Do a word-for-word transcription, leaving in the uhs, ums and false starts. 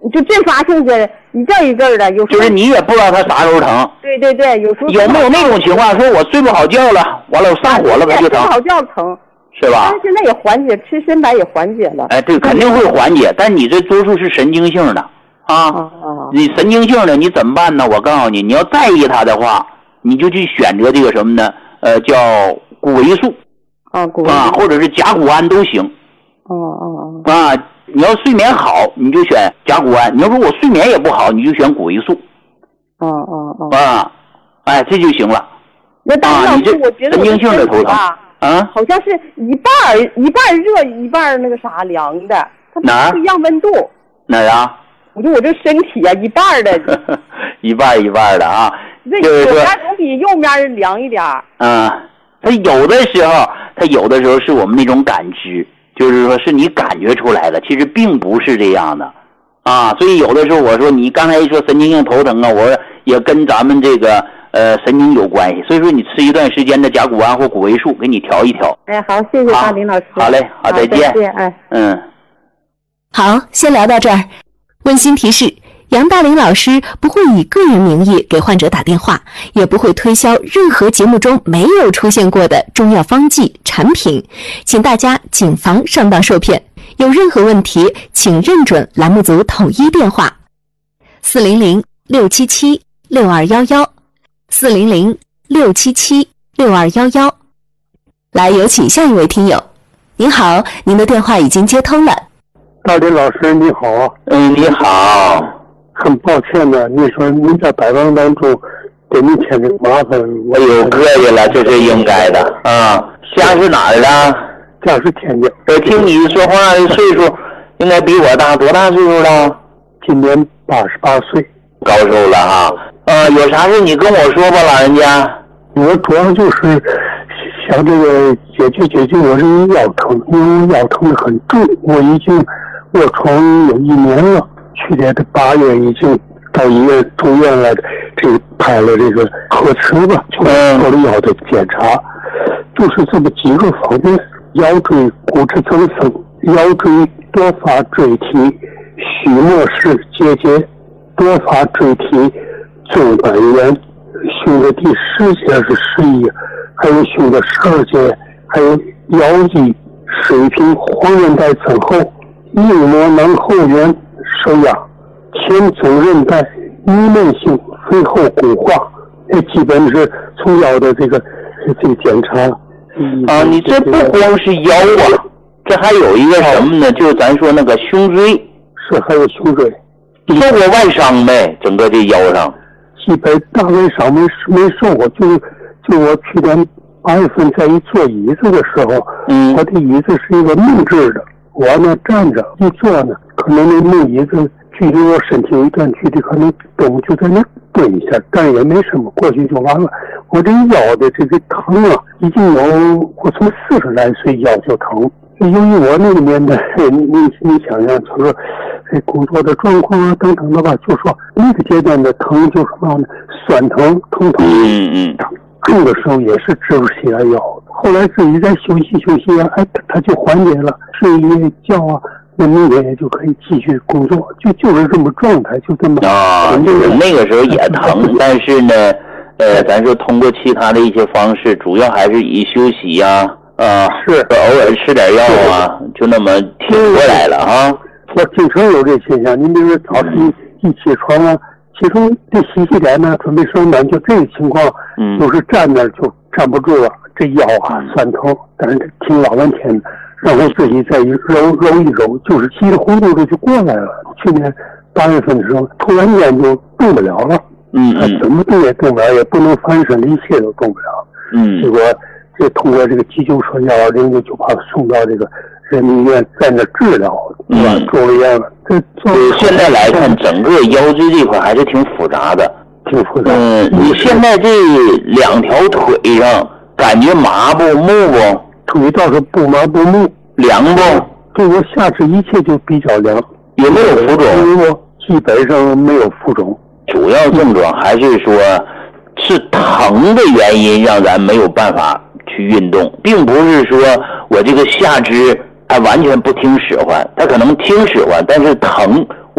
就阵发性的，一阵一阵的，有时候就是你也不知道他啥时候疼。 对对对，有时候有没有那种情况，说我睡不好觉了，完了我上火了，他就疼？ 睡不好觉疼， 是吧？ 但是现在也缓解，吃参白也缓解了。 哎，对，肯定会缓解，但你这多数是神经性的啊。 哦、 你神经性的，你怎么办呢？我告诉你，你要在意它的话，你就去选择这个什么呢？呃，叫谷维素啊，谷啊，或者是甲钴胺都行。 哦哦哦。啊，你要睡眠好，你就选甲钴胺；你要说我睡眠也不好，你就选谷维素。 哦哦哦。 啊，哎，这就行了。 那大老师，我觉得神经性的头疼啊， 好像是一半一半热一半那个啥凉的，它不一样温度。 哪儿啊？ 我说我这身体啊，一半的。 一半一半的啊。 这左边总比右边凉一点。 嗯，它有的时候，它有的时候是我们那种感知，就是说是你感觉出来的，其实并不是这样的啊。所以有的时候我说你刚才一说神经性头疼啊，我也跟咱们这个。呃，神经有关系，所以说你吃一段时间的甲钴胺或谷维素，给你调一调。 哎，好，谢谢大林老师。 好嘞，好，再见。 再见，哎， 嗯， 好，先聊到这儿。温馨提示：杨大林老师不会以个人名义给患者打电话，也不会推销任何节目中没有出现过的中药方剂产品，请大家谨防上当受骗。有任何问题，请认准栏目组统一电话：四零零六七七六二幺幺。四零零六七七六二幺幺，来有请下一位听友。您好，您的电话已经接通了。 大林老师你好。 嗯，你好。 很抱歉呢，你说您在百忙当中给您添这个麻烦， 我有客气了，这是应该的啊。家是哪儿的？ 家是天津。 我听你说话的岁数应该比我大，多大岁数了？ 今年八十八岁。 高寿了哈。呃，有啥事你跟我说吧，老人家。 我主要就是想这个解决解决我这个腰疼，因为腰疼的很重，我已经卧床有一年了。去年的八月已经到医院住院了，这个拍了这个核磁吧，就做了腰的检查，就是这么几个方面：腰椎骨质增生、腰椎多发椎体徐末氏结节、多发椎体纵板炎、胸的第十节是十一，还有胸的十二节，还有腰肌水平黄韧带增厚、硬膜囊后缘受压、前总韧带糜闷性肥厚骨化，这基本是从腰的这个这个检查。 嗯、啊，你这不光是腰啊，这还有一个什么呢？就是咱说那个胸椎， 是还有胸椎， 受过外伤没？整个这腰上。 基本大外伤没没受过，就就我去年八月份在一坐椅子的时候， 嗯， 我的椅子是一个木质的，我呢站着一坐呢，可能那木椅子距离我身体有一段距离，可能动就在那蹲一下，但也没什么，过去就完了。我这腰的这个疼啊，已经有我从四十来岁腰就疼。由于我那个年代，你你想想，就说这工作的状况啊等等的吧，就说那个阶段的疼就是什么呢？酸疼、疼痛。 嗯嗯。 痛的时候也是吃不起来药，后来自己再休息休息啊，哎，它就缓解了，睡一觉啊，那明天也就可以继续工作，就就是这么状态，就这么。 啊，就是那个时候也疼，但是呢，呃，咱说通过其他的一些方式，主要还是以休息呀、啊。啊， 是偶尔吃点药啊，就那么挺过来了啊。 我经常有这现象，您比如说早晨一起床啊，起床得洗洗脸呢，准备上班，就这个情况， 嗯， 就是站那就站不住了，这腰啊酸疼，但是挺老半天的，然后自己再一揉揉一揉，就是稀里糊涂的就过来了。去年八月份的时候，突然间就动不了了， 嗯嗯， 怎么动也动不了，也不能翻身，一切都动不了， 嗯， 结果。这通过这个急救车幺二零的就把他送到这个人民医院，在那治疗，对吧？住了院了。这对现在来看，整个腰椎这块还是挺复杂的， 挺复杂。 嗯，你现在这两条腿上感觉麻不木不？ 腿倒是不麻不木， 凉不？ 对我下肢一切就比较凉。 有没有浮肿？ 因为我基本上没有浮肿。 主要症状还是说，是疼的原因让咱没有办法去运动，并不是说我这个下肢它完全不听使唤，它可能听使唤，但是疼